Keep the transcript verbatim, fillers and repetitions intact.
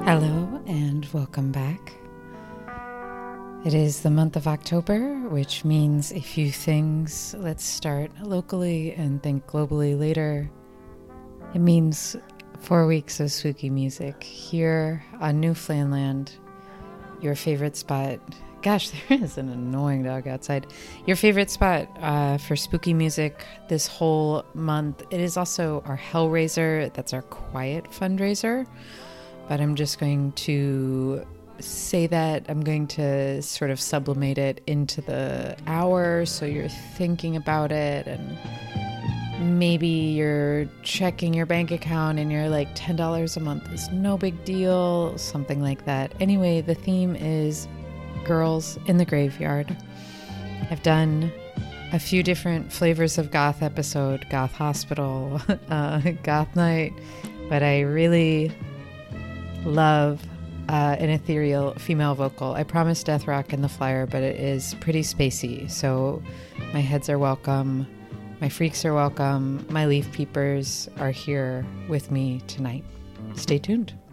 Hello and welcome back. It is the month of October, which means a few things. Let's start locally and think globally later. It means four weeks of spooky music here on Newfoundland, your favorite spot. Gosh, there is an annoying dog outside. Your favorite spot uh, for spooky music this whole month. It is also our Hellraiser. That's our quiet fundraiser. But I'm just going to say that I'm going to sort of sublimate it into the hour so you're thinking about it, and maybe you're checking your bank account and you're like ten dollars a month is no big deal, something like that. Anyway, the theme is Girls in the Graveyard. I've done a few different flavors of goth episode, Goth Hospital, uh, Goth Night, but I really love uh, an ethereal female vocal. I promised death rock in the flyer, but it is pretty spacey, so my heads are welcome, my freaks are welcome, my leaf peepers are here with me tonight. Stay tuned.